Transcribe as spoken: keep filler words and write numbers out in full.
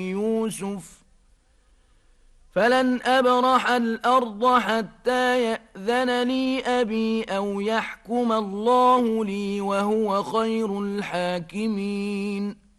يوسف فلن أبرح الأرض حتى يأذن لي أبي أو يحكم الله لي وهو خير الحاكمين